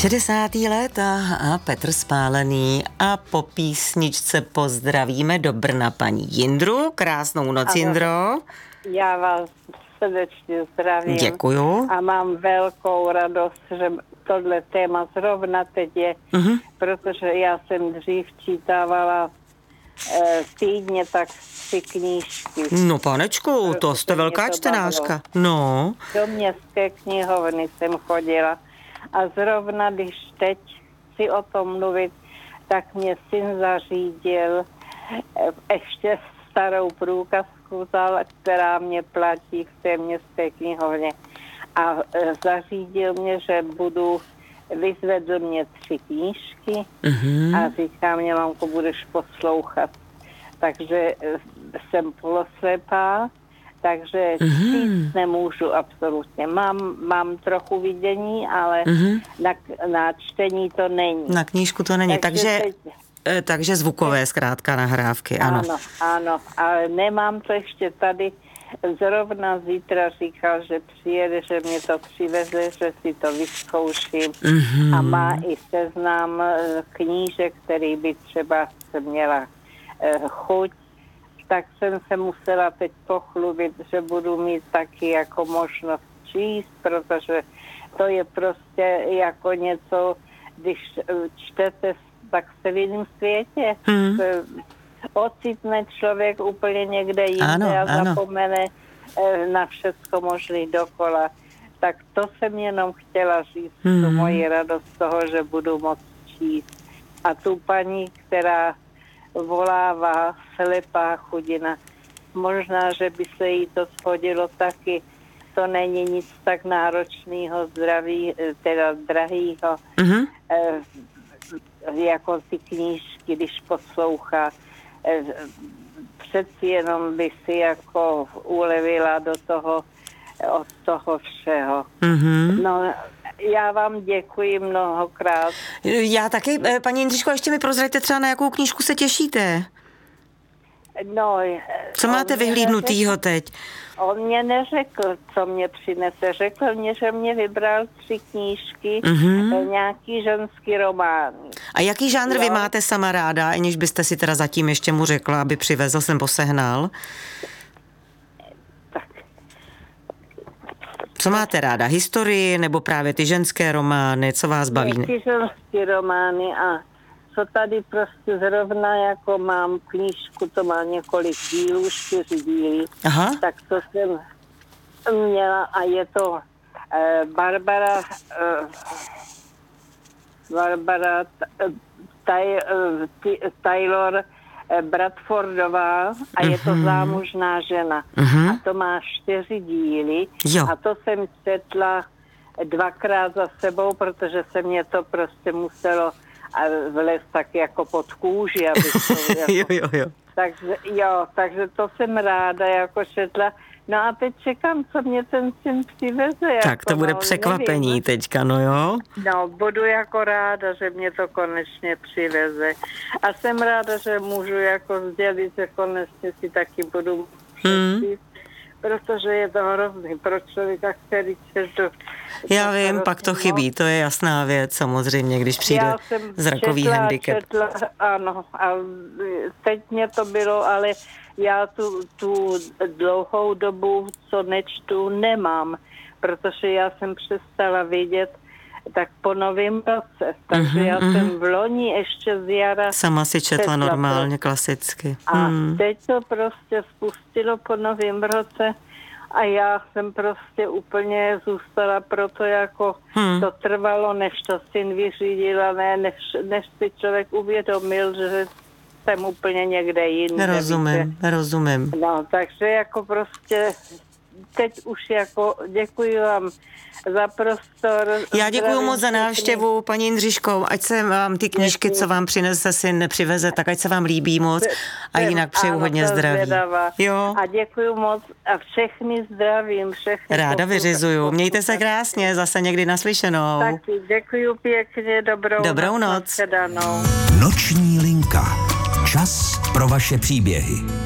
60. léta a Petr Spálený a po písničce pozdravíme do Brna paní Jindru. Krásnou noc, ano, Jindro. Já vás srdečně zdravím. Děkuju. A mám velkou radost, že tohle téma zrovna teď je, protože já jsem dřív čítávala týdně tak 3 knížky. No panečku, to jste velká čtenářka. No. Do městské knihovny jsem chodila a zrovna když teď si o tom mluvit, tak mě syn zařídil ještě starou průkazku, která mě platí v té městské knihovně. A zařídil mě, že vyzvedl mě 3 knížky a říká mě, mamko, budeš poslouchat. Takže jsem poloslepá, takže číst nemůžu absolutně. Mám trochu vidění, ale na čtení to není. Na knížku to není, takže zvukové zkrátka nahrávky, ano. Ano, ale nemám to ještě tady. Zrovna zítra říkal, že přijede, že mě to přiveze, že si to vyzkouším a má i seznam knížek, který by třeba se měla chuť, tak jsem se musela teď pochlubit, že budu mít taky jako možnost číst, protože to je prostě jako něco, když čtete, tak se v jiném světě ocitne člověk úplně někde jinde a zapomene na všecko možný dokola. Tak to jsem jenom chtěla říct, tu moji radost z toho, že budu moct číst. A tu paní, která volává, slepá chudina, možná, že by se jí to shodilo taky. To není nic tak náročného, drahýho, jako ty knížky, když poslouchá. Přeci jenom by si jako ulevila od toho všeho. No, já vám děkuji mnohokrát. Já taky, paní Jindřiško, ještě mi prozraďte třeba, na jakou knížku se těšíte? No, co máte vyhlídnutýho teď? On mě neřekl, co mě přinese. Řekl mě, že mě vybral 3 knížky, nějaký ženský román. A jaký žánr vy máte sama ráda, aniž byste si teda zatím ještě mu řekla, aby přivezl, jsem posehnal? Tak. Co máte ráda? Historii nebo právě ty ženské romány? Co vás baví? Ty ženské romány a co tady prostě zrovna jako mám knížku, to má několik dílů, 4 díly, tak to jsem měla a je to Barbara Taylor Bradfordová a je to zámužná žena. A to má 4 díly a to jsem četla 2krát za sebou, protože se mě to prostě muselo vlez tak jako pod kůži, aby to jako, jo. Takže to jsem ráda jako četla. No a teď čekám, co mě ten syn přiveze. Tak to bude překvapení nevím. Teďka, no jo? No, budu jako ráda, že mě to konečně přiveze. A jsem ráda, že můžu jako sdělit, že konečně si taky budu přečíst, protože je to hrozný pro člověka, který četl. Já vím, pak to chybí, to je jasná věc, samozřejmě, když přijde zrakový handicap. Ano, a teď mě to bylo, ale já tu dlouhou dobu, co nečtu, nemám, protože já jsem přestala vidět tak po novém roce. Takže já jsem v loni ještě z jara sama si četla normálně, klasicky. A teď to prostě spustilo po novém roce a já jsem prostě úplně zůstala proto, jako to trvalo, než to syn vyřídil, a než si člověk uvědomil, že jsem úplně někde jinde. Rozumím. No, takže jako prostě teď už jako děkuji vám za prostor. Já děkuji moc za návštěvu, paní Jindřiško, ať se vám ty knížky, co vám přinese syn, přiveze, tak ať se vám líbí moc a jinak přeju hodně zdraví. Jo. A děkuji moc a všechny zdravím. Ráda vyřizuju. Mějte se krásně, zase někdy naslyšenou. Taky děkuji pěkně, dobrou noc. Noční linka. Čas pro vaše příběhy.